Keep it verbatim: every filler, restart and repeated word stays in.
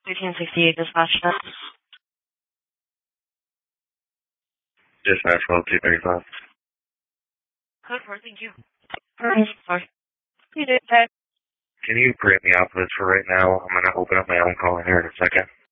thirteen sixty-eight dispatch. Dispatch twelve two thirty-five. Code four, thank you. Sorry. You did that. Can you grant me opposites for right now? I'm going to open up my own call in here in a second.